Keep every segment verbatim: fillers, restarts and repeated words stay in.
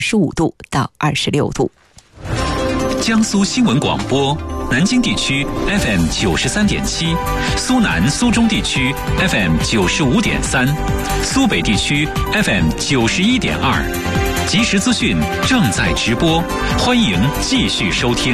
十五度到二十六度。 江苏新闻广播，南京地区 F M 九十三点七，苏南、苏中地区 F M 九十五点三，苏北地区 F M 九十一点二。即时资讯正在直播，欢迎继续收听。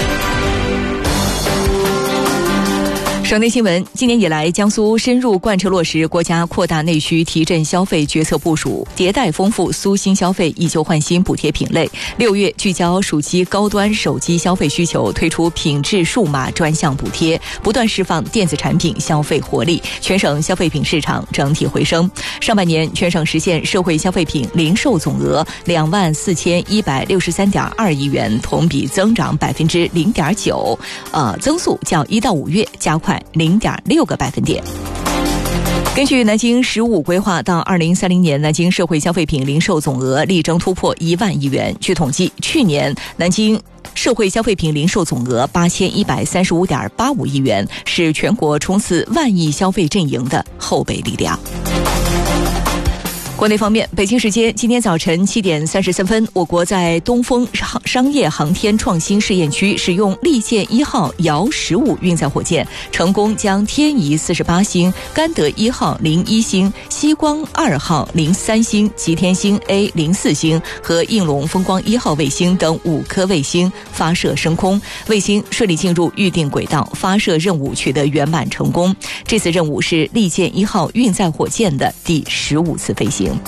省内新闻，今年以来，江苏深入贯彻落实国家扩大内需提振消费决策部署，迭代丰富苏新消费以旧换新补贴品类。六月聚焦暑期高端手机消费需求，推出品质数码专项补贴，不断释放电子产品消费活力，全省消费品市场整体回升。上半年，全省实现社会消费品零售总额两万四千一百六十三点二亿元，同比增长百分之零点九，呃，增速较一到五月加快零点六个百分点。根据南京“十五”规划，到二零三零年，南京社会消费品零售总额力争突破一万亿元。据统计，去年南京社会消费品零售总额八千一百三十五点八五亿元，是全国冲刺万亿消费阵营的后备力量。国内方面，北京时间今天早晨七点三十三分，我国在东风商业航天创新试验区使用利剑一号遥十五运载火箭，成功将天仪四十八星、甘德一号零一星、西光二号零三星、吉天星 A 零四星和应龙风光一号卫星等五颗卫星发射升空，卫星顺利进入预定轨道，发射任务取得圆满成功。这次任务是利剑一号运载火箭的第十五次飞行。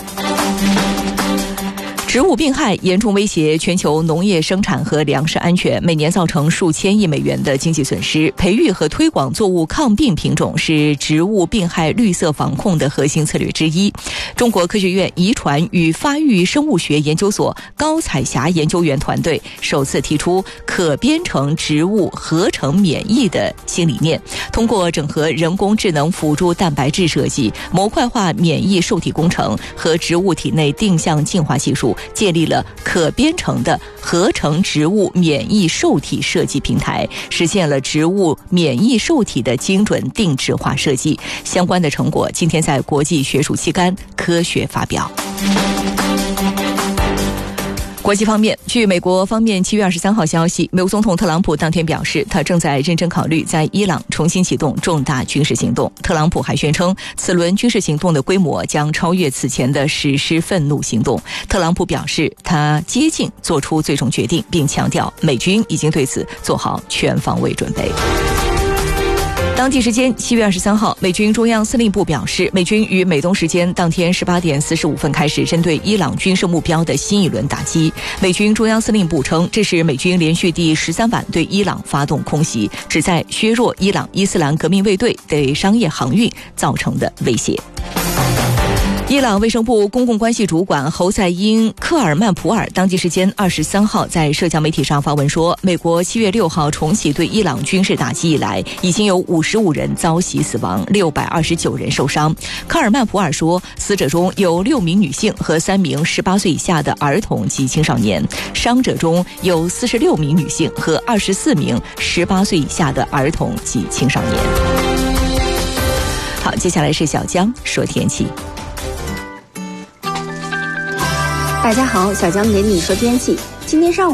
植物病害严重威胁全球农业生产和粮食安全，每年造成数千亿美元的经济损失。培育和推广作物抗病品种是植物病害绿色防控的核心策略之一。中国科学院遗传与发育生物学研究所高彩霞研究员团队首次提出可编程植物合成免疫的新理念，通过整合人工智能辅助蛋白质设计、模块化免疫受体工程和植物体内定向进化技术，建立了可编程的合成植物免疫受体设计平台，实现了植物免疫受体的精准定制化设计。相关的成果今天在国际学术期刊《科学》发表。国际方面，据美国方面七月二十三号消息，美国总统特朗普当天表示，他正在认真考虑在伊朗重新启动重大军事行动。特朗普还宣称，此轮军事行动的规模将超越此前的史诗愤怒行动。特朗普表示，他接近做出最终决定，并强调美军已经对此做好全方位准备。当地时间七月二十三号，美军中央司令部表示，美军于美东时间当天十八点四十五分开始针对伊朗军事目标的新一轮打击。美军中央司令部称，这是美军连续第十三晚对伊朗发动空袭，旨在削弱伊朗伊斯兰革命卫队对商业航运造成的威胁。伊朗卫生部公共关系主管侯赛因科尔曼普尔当地时间二十三号在社交媒体上发文说，美国七月六号重启对伊朗军事打击以来，已经有五十五人遭袭死亡，六百二十九人受伤。科尔曼普尔说，死者中有六名女性和三名十八岁以下的儿童及青少年，伤者中有四十六名女性和二十四名十八岁以下的儿童及青少年。好，接下来是小江说天气。 大家好，小江给你说天气。今天上午